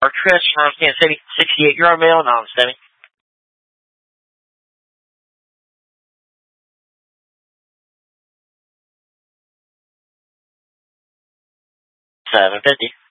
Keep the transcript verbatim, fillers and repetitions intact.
Or Chris from Kansas City, sixty-eight. You're on mail now, Stevie. seven fifty.